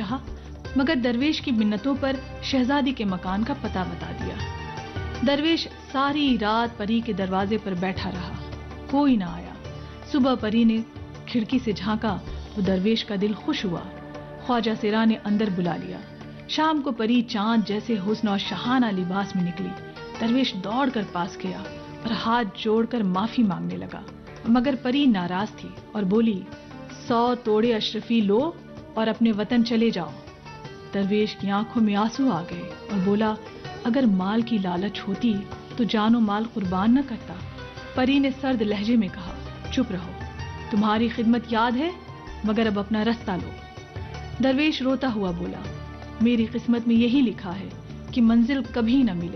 چاہا، مگر درویش کی منتوں پر شہزادی کے مکان کا پتہ بتا دیا۔ درویش ساری رات پری کے دروازے پر بیٹھا رہا، کوئی نہ آیا۔ صبح پری نے کھڑکی سے جھانکا، وہ درویش کا دل خوش ہوا۔ خواجہ سیرا نے اندر بلا لیا۔ شام کو پری چاند جیسے حسن اور شاہانہ لباس میں نکلی۔ درویش دوڑ کر پاس گیا اور ہاتھ جوڑ کر معافی مانگنے لگا، مگر پری ناراض تھی اور بولی، 100 توڑے اشرفی لو اور اپنے وطن چلے جاؤ۔ درویش کی آنکھوں میں آنسو آ گئے اور بولا، اگر مال کی لالچ ہوتی تو جان و مال قربان نہ کرتا۔ پری نے سرد لہجے میں کہا، چپ رہو، تمہاری خدمت یاد ہے، مگر اب اپنا رستہ لو۔ درویش روتا ہوا بولا، میری قسمت میں یہی لکھا ہے کہ منزل کبھی نہ ملے۔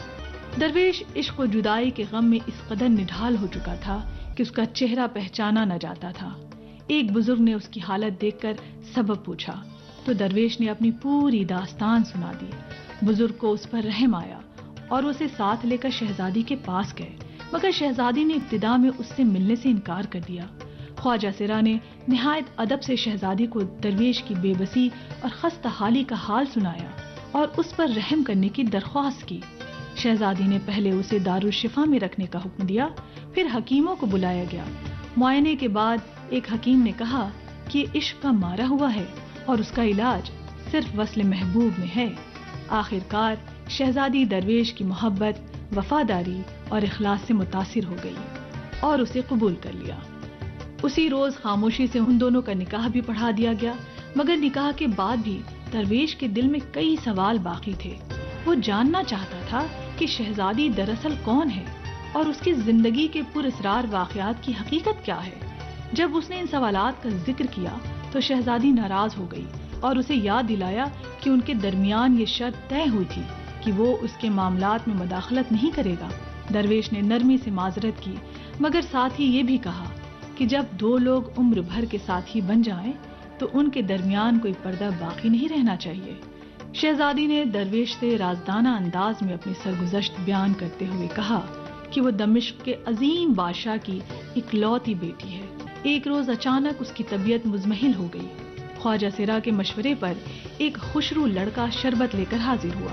درویش عشق و جدائی کے غم میں اس قدر نڈھال ہو چکا تھا کہ اس کا چہرہ پہچانا نہ جاتا تھا۔ ایک بزرگ نے اس کی حالت دیکھ کر سبب پوچھا تو درویش نے اپنی پوری داستان سنا دی۔ بزرگ کو اس پر رحم آیا اور اسے ساتھ لے کر شہزادی کے پاس گئے، مگر شہزادی نے ابتدا میں اس سے ملنے سے انکار کر دیا۔ خواجہ سرا نے نہایت ادب سے شہزادی کو درویش کی بے بسی اور خستہ حالی کا حال سنایا اور اس پر رحم کرنے کی درخواست کی۔ شہزادی نے پہلے اسے دارالشفا میں رکھنے کا حکم دیا، پھر حکیموں کو بلایا گیا۔ معائنے کے بعد ایک حکیم نے کہا کہ یہ عشق کا مارا ہوا ہے اور اس کا علاج صرف وصل محبوب میں ہے۔ آخر کار شہزادی درویش کی محبت، وفاداری اور اخلاص سے متاثر ہو گئی اور اسے قبول کر لیا۔ اسی روز خاموشی سے ان دونوں کا نکاح بھی پڑھا دیا گیا، مگر نکاح کے بعد بھی درویش کے دل میں کئی سوال باقی تھے۔ وہ جاننا چاہتا تھا کہ شہزادی دراصل کون ہے اور اس کی زندگی کے پراسرار واقعات کی حقیقت کیا ہے۔ جب اس نے ان سوالات کا ذکر کیا تو شہزادی ناراض ہو گئی اور اسے یاد دلایا کہ ان کے درمیان یہ شرط طے ہوئی تھی کہ وہ اس کے معاملات میں مداخلت نہیں کرے گا۔ درویش نے نرمی سے معذرت کی، مگر ساتھ ہی یہ بھی کہا کہ جب دو لوگ عمر بھر کے ساتھی بن جائیں تو ان کے درمیان کوئی پردہ باقی نہیں رہنا چاہیے۔ شہزادی نے درویش سے رازدانہ انداز میں اپنی سرگزشت بیان کرتے ہوئے کہا کہ وہ دمشق کے عظیم بادشاہ کی اکلوتی بیٹی ہے۔ ایک روز اچانک اس کی طبیعت مزمحل ہو گئی۔ خواجہ سرا کے مشورے پر ایک خوشرو لڑکا شربت لے کر حاضر ہوا۔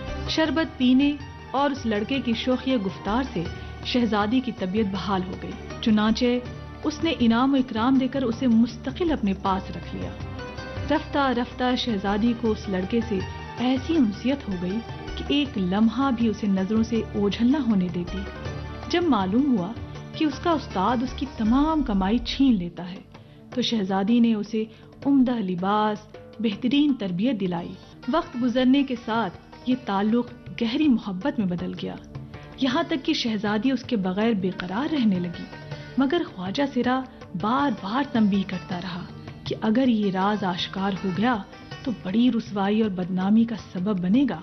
شربت پینے اور اس لڑکے کی شوخی گفتار سے شہزادی کی طبیعت بحال ہو گئی، چنانچہ اس نے انعام و اکرام دے کر اسے مستقل اپنے پاس رکھ لیا۔ رفتہ رفتہ شہزادی کو اس لڑکے سے ایسی انسیت ہو گئی کہ ایک لمحہ بھی اسے نظروں سے اوجھل نہ ہونے دیتی۔ جب معلوم ہوا کہ اس کا استاد اس کی تمام کمائی چھین لیتا ہے تو شہزادی نے اسے عمدہ لباس، بہترین تربیت دلائی۔ وقت گزرنے کے ساتھ یہ تعلق گہری محبت میں بدل گیا، یہاں تک کہ شہزادی اس کے بغیر بے قرار رہنے لگی، مگر خواجہ سرا بار بار تنبیہ کرتا رہا کہ اگر یہ راز آشکار ہو گیا تو بڑی رسوائی اور بدنامی کا سبب بنے گا۔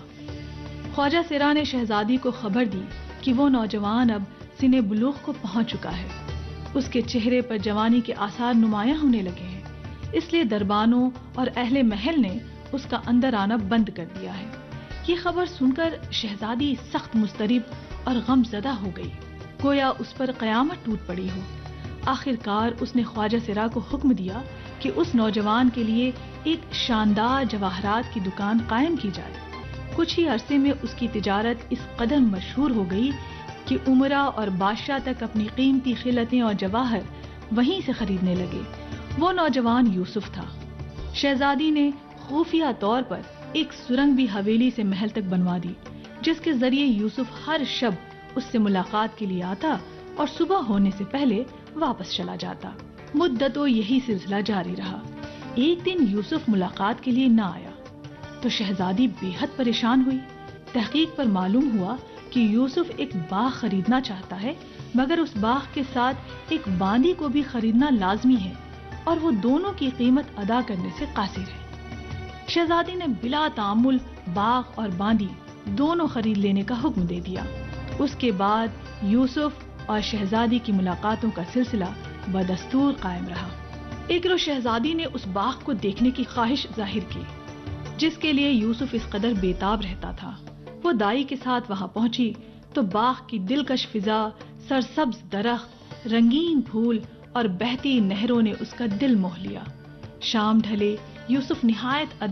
خواجہ سرا نے شہزادی کو خبر دی کہ وہ نوجوان اب سن بلوغ کو پہنچ چکا ہے، اس کے چہرے پر جوانی کے آثار نمایاں ہونے لگے ہیں، اس لیے دربانوں اور اہل محل نے اس کا اندر آنا بند کر دیا ہے۔ یہ خبر سن کر شہزادی سخت مضطرب اور غم زدہ ہو گئی، گویا اس پر قیامت ٹوٹ پڑی ہو۔ آخر کار اس نے خواجہ سرا کو حکم دیا کہ اس نوجوان کے لیے ایک شاندار جواہرات کی دکان قائم کی جائے۔ کچھ ہی عرصے میں اس کی تجارت اس قدر مشہور ہو گئی کہ امرا اور بادشاہ تک اپنی قیمتی خلعتیں اور جواہر وہیں سے خریدنے لگے۔ وہ نوجوان یوسف تھا۔ شہزادی نے خفیہ طور پر ایک سرنگ بھی حویلی سے محل تک بنوا دی، جس کے ذریعے یوسف ہر شب اس سے ملاقات کے لیے آتا اور صبح ہونے سے پہلے واپس چلا جاتا۔ مدتوں یہی سلسلہ جاری رہا۔ ایک دن یوسف ملاقات کے لیے نہ آیا تو شہزادی بے حد پریشان ہوئی۔ تحقیق پر معلوم ہوا کہ یوسف ایک باغ خریدنا چاہتا ہے، مگر اس باغ کے ساتھ ایک باندی کو بھی خریدنا لازمی ہے اور وہ دونوں کی قیمت ادا کرنے سے قاصر ہے۔ شہزادی نے بلا تعامل باغ اور باندی دونوں خرید لینے کا حکم دے دیا۔ اس کے بعد یوسف اور شہزادی کی ملاقاتوں کا سلسلہ بدستور قائم رہا۔ ایک روز شہزادی نے اس باغ کو دیکھنے کی خواہش ظاہر کی جس کے لیے یوسف اس قدر بیتاب رہتا تھا۔ وہ دائی کے ساتھ وہاں پہنچی تو باغ کی دلکش فضا، سرسبز درخت، رنگین پھول اور بہتی نہروں نے اس کا دل موہ لیا۔ شام ڈھلے، یوسف نہایت